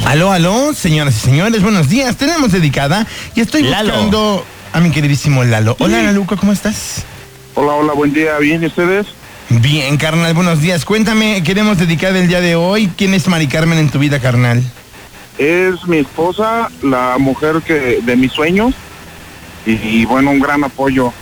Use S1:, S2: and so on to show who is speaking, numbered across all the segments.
S1: Aló, señoras y señores, buenos días. Tenemos dedicada y estoy buscando a mi queridísimo Lalo. Hola, Laluca, ¿cómo estás?
S2: Hola, buen día. ¿Bien y ustedes?
S1: Bien, carnal, buenos días. Cuéntame, queremos dedicar el día de hoy. ¿Quién es Mari Carmen en tu vida, carnal?
S2: Es mi esposa, la mujer de mis sueños y bueno, un gran apoyo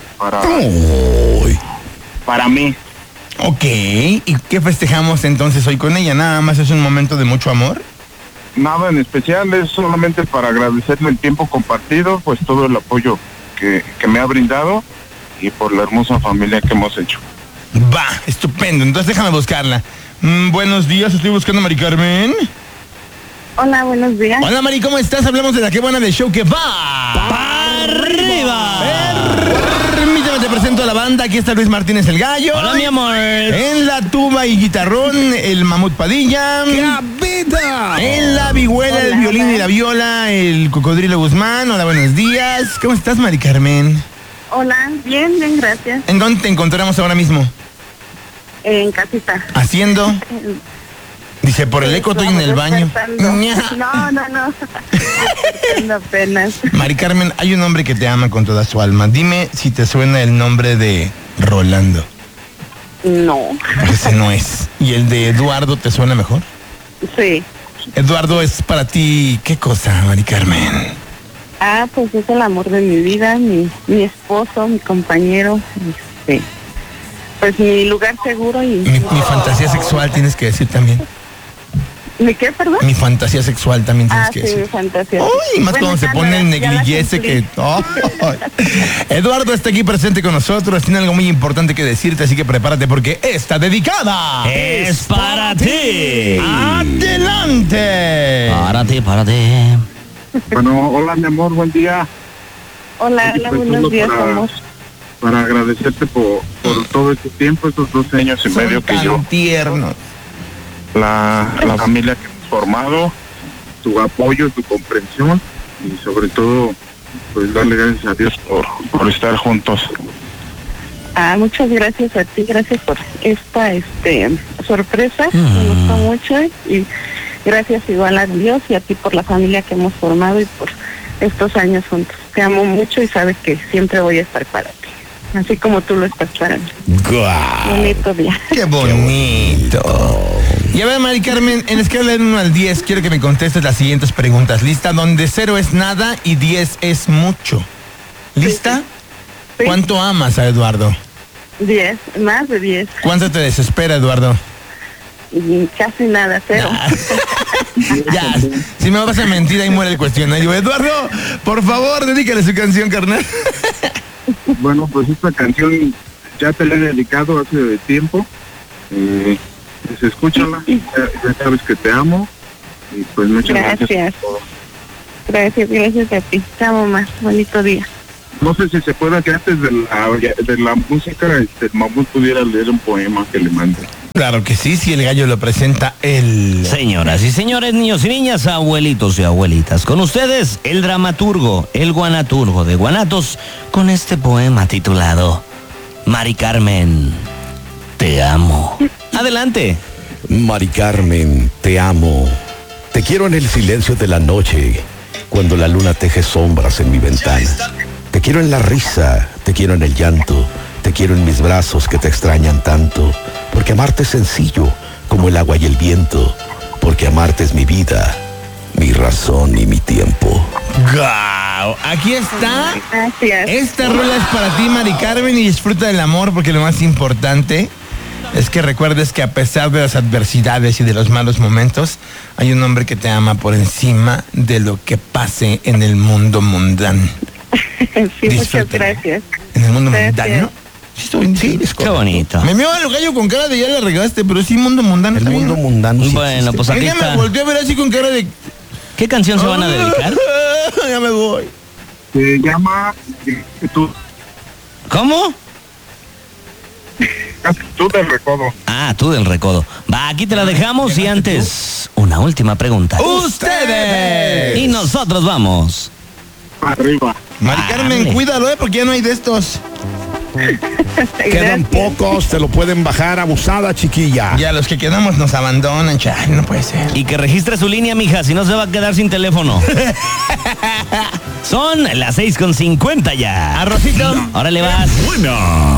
S2: para mí.
S1: Ok, ¿y qué festejamos entonces hoy con ella? ¿Nada más es un momento de mucho amor?
S2: Nada en especial, es solamente para agradecerle el tiempo compartido, pues todo el apoyo que me ha brindado y por la hermosa familia que hemos hecho.
S1: Va, estupendo, entonces déjame buscarla. Buenos días, estoy buscando a Mari Carmen.
S3: Hola, buenos días.
S1: Hola, Mari, ¿cómo estás? Hablamos de la Qué Buena del show que va
S4: ¡para arriba!
S1: Permítame, te presento a la banda. Aquí está Luis Martínez el Gallo.
S4: Hola, mi amor.
S1: En la tuba y guitarrón, el Mamut Padilla.
S4: ¡Capita!
S1: En la vihuela,
S3: Hola,
S1: el violín y la viola, el Cocodrilo Guzmán. Hola, buenos días. ¿Cómo estás, Mari Carmen?
S3: Hola, bien, gracias.
S1: ¿En dónde te encontramos ahora mismo?
S3: En casita.
S1: ¿Haciendo? Dice, por el eco estoy en el baño.
S3: No. Despertando apenas.
S1: Mari Carmen, hay un hombre que te ama con toda su alma. Dime si te suena el nombre de Rolando.
S3: No.
S1: Ese no es. ¿Y el de Eduardo te suena mejor?
S3: Sí.
S1: Eduardo es para ti, ¿qué cosa, Mari Carmen?
S3: Pues es el amor de mi vida, mi esposo, mi compañero, pues mi lugar seguro y...
S1: Mi fantasía sexual tienes que decir también.
S3: ¿Mi qué, perdón?
S1: Mi fantasía sexual también tienes que
S3: sí,
S1: decir.
S3: mi fantasía.
S1: Uy, más
S3: Bueno,
S1: cuando se
S3: ya
S1: pone el negligé ese que... Oh. Eduardo está aquí presente con nosotros, tiene algo muy importante que decirte, así que prepárate porque está dedicada.
S4: ¡Es para ti!
S1: ¡Adelante!
S4: Párate.
S2: Bueno, hola, mi amor, buen día.
S3: Hola, buenos días, amor.
S2: Para agradecerte por todo este tiempo, estos 12 años y medio que yo...
S1: tierno.
S2: La familia que hemos formado, tu apoyo, tu comprensión y sobre todo, pues darle gracias a Dios por estar juntos.
S3: Muchas gracias a ti, gracias por esta sorpresa, me gustó mucho y gracias igual a Dios y a ti por la familia que hemos formado y por estos años juntos. Te amo mucho y sabes que siempre voy a estar para ti, así como tú lo estás para mí.
S1: ¡Guau!
S3: Bonito día.
S1: ¡Qué bonito! Y a ver, Mari Carmen, en escala de 1 al 10, quiero que me contestes las siguientes preguntas. ¿Lista? Donde 0 es nada y 10 es mucho. ¿Lista?
S3: Sí.
S1: ¿Cuánto amas a Eduardo?
S3: 10, más de 10.
S1: ¿Cuánto te desespera, Eduardo?
S3: Casi nada, 0.
S1: Ya, si me vas a mentir, ahí muere el cuestionario. Eduardo, por favor, dedícale su canción, carnal.
S2: Bueno, pues esta canción ya te la he dedicado hace tiempo. Pues escúchala, ya sabes que te amo y pues muchas gracias por todo.
S3: Gracias a ti, te amo más, bonito día.
S2: No sé si se puede que antes de la música el Mamut pudiera leer un poema que le mande.
S1: Claro que sí, si el gallo lo presenta él.
S4: Señoras y señores, niños y niñas, abuelitos y abuelitas, con ustedes el dramaturgo, el guanaturgo de Guanatos, con este poema titulado Mari Carmen, te amo. Adelante.
S5: Mari Carmen, te amo. Te quiero en el silencio de la noche, cuando la luna teje sombras en mi ventana. Te quiero en la risa, te quiero en el llanto, te quiero en mis brazos que te extrañan tanto, porque amarte es sencillo como el agua y el viento, porque amarte es mi vida, mi razón y mi tiempo.
S1: ¡Guau! Aquí está.
S3: Gracias.
S1: Esta rola es para ti, Mari Carmen, y disfruta del amor, porque lo más importante es que recuerdes que a pesar de las adversidades y de los malos momentos, hay un hombre que te ama por encima de lo que pase en el mundo mundano.
S3: Sí, muchas gracias.
S1: En el mundo
S3: Gracias.
S1: mundano. Sí, es
S4: Qué bonito.
S1: Me meo al gallo con cara de ya la regaste, pero sí mundo mundano.
S5: El
S1: está
S5: mundo
S1: bien.
S5: mundano sí
S4: Bueno,
S5: existe.
S4: pues aquí
S1: Ella me
S4: está.
S1: volteó a ver así con cara de...
S4: ¿Qué canción se van a dedicar?
S1: Ya me voy.
S2: Se llama
S4: ¿Cómo?
S2: Tú del Recodo.
S4: Tú del Recodo. Va, aquí te la dejamos y antes, una última pregunta.
S1: ¡Ustedes!
S4: Y nosotros vamos.
S2: Arriba.
S1: Mari Carmen,
S4: Vale.
S1: cuídalo, porque ya no hay de estos.
S5: Quedan pocos, te lo pueden bajar. Abusada, chiquilla.
S1: Y a los que quedamos nos abandonan, chale, no puede ser.
S4: Y que registre su línea, mija, si no se va a quedar sin teléfono. Son las 6:50 ya.
S1: Arrocito.
S4: Ahora le vas.
S6: Buena.